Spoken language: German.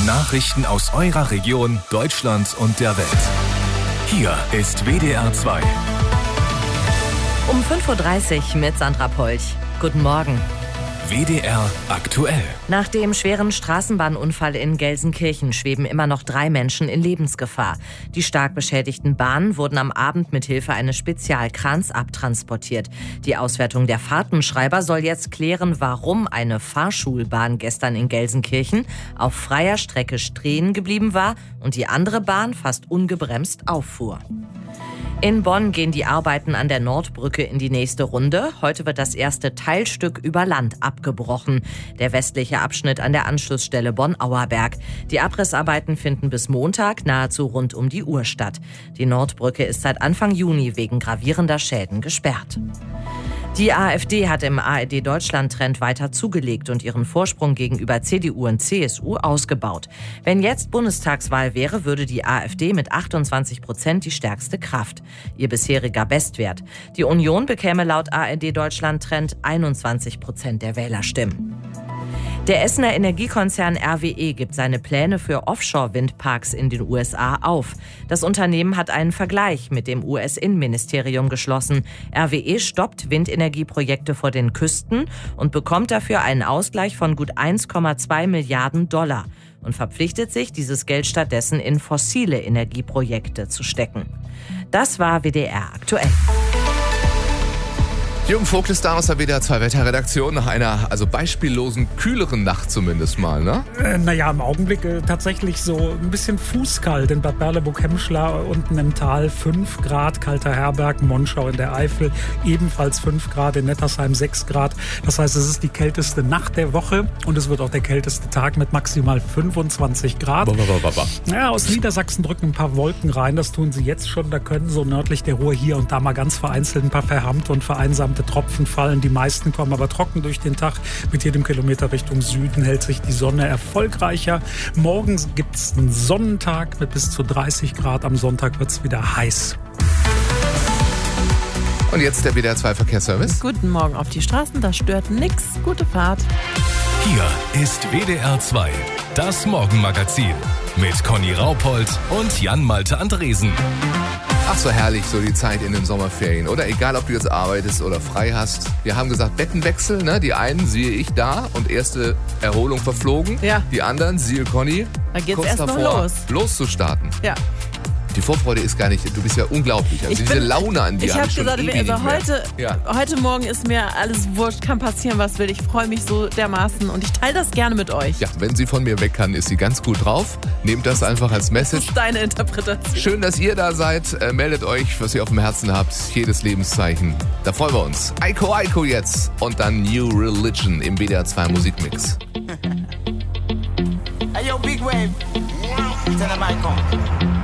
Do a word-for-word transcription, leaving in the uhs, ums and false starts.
Nachrichten aus eurer Region, Deutschland und der Welt. Hier ist W D R zwei. Um fünf Uhr dreißig mit Sandra Polch. Guten Morgen. W D R aktuell. Nach dem schweren Straßenbahnunfall in Gelsenkirchen schweben immer noch drei Menschen in Lebensgefahr. Die stark beschädigten Bahnen wurden am Abend mit Hilfe eines Spezialkrans abtransportiert. Die Auswertung der Fahrtenschreiber soll jetzt klären, warum eine Fahrschulbahn gestern in Gelsenkirchen auf freier Strecke stehen geblieben war und die andere Bahn fast ungebremst auffuhr. In Bonn gehen die Arbeiten an der Nordbrücke in die nächste Runde. Heute wird das erste Teilstück über Land abgebrochen. Der westliche Abschnitt an der Anschlussstelle Bonn-Auerberg. Die Abrissarbeiten finden bis Montag nahezu rund um die Uhr statt. Die Nordbrücke ist seit Anfang Juni wegen gravierender Schäden gesperrt. Die AfD hat im A R D-Deutschland-Trend weiter zugelegt und ihren Vorsprung gegenüber C D U und C S U ausgebaut. Wenn jetzt Bundestagswahl wäre, würde die AfD mit achtundzwanzig Prozent die stärkste Kraft. Ihr bisheriger Bestwert. Die Union bekäme laut A R D-Deutschland-Trend einundzwanzig Prozent der Wählerstimmen. Der Essener Energiekonzern R W E gibt seine Pläne für Offshore-Windparks in den U S A auf. Das Unternehmen hat einen Vergleich mit dem U S-Innenministerium geschlossen. R W E stoppt Windenergieprojekte vor den Küsten und bekommt dafür einen Ausgleich von gut eins Komma zwei Milliarden Dollar und verpflichtet sich, dieses Geld stattdessen in fossile Energieprojekte zu stecken. Das war W D R aktuell. Jürgen Vogt ist da aus der W D R zwei Wetterredaktion nach einer also beispiellosen, kühleren Nacht zumindest mal, ne? Äh, naja, im Augenblick äh, tatsächlich so ein bisschen fußkalt. In Bad Berleburg-Hemmschler unten im Tal fünf Grad, Kalter Herberg, Monschau in der Eifel ebenfalls fünf Grad, in Nettersheim sechs Grad. Das heißt, es ist die kälteste Nacht der Woche und es wird auch der kälteste Tag mit maximal fünfundzwanzig Grad. Ja, aus Niedersachsen drücken ein paar Wolken rein, das tun sie jetzt schon. Da können so nördlich der Ruhr hier und da mal ganz vereinzelt ein paar verhärmte und vereinsamte Tropfen fallen. Die meisten kommen aber trocken durch den Tag. Mit jedem Kilometer Richtung Süden hält sich die Sonne erfolgreicher. Morgen gibt es einen Sonnentag mit bis zu dreißig Grad. Am Sonntag wird es wieder heiß. Und jetzt der W D R zwei Verkehrsservice. Guten Morgen auf die Straßen, das stört nix. Gute Fahrt. Hier ist W D R zwei, das Morgenmagazin mit Conny Raupold und Jan-Malte Andresen. Ach, so herrlich, so die Zeit in den Sommerferien. Oder egal, ob du jetzt arbeitest oder frei hast. Wir haben gesagt, Bettenwechsel, ne? Die einen siehe ich da und erste Erholung verflogen. Ja. Die anderen, siehe Conny, Da geht's kurz erst noch davor, los. loszustarten. Ja. Die Vorfreude ist gar nicht, du bist ja unglaublich. Also Ich diese bin- Laune an dir Ich habe habe ich schon gesagt, ewig also nicht mehr. heute, Ja. heute Morgen ist mir alles wurscht, kann passieren, was will. Ich freue mich so dermaßen und ich teile das gerne mit euch. Ja, wenn sie von mir weg kann, ist sie ganz gut drauf. Nehmt das einfach als Das Message. ist deine Interpretation. Schön, dass ihr da seid. Äh, meldet euch, was ihr auf dem Herzen habt. Jedes Lebenszeichen. Da freuen wir uns. Aiko Aiko jetzt. Und dann New Religion im W D R zwei Musikmix. Hey yo, big wave. Tell them I come.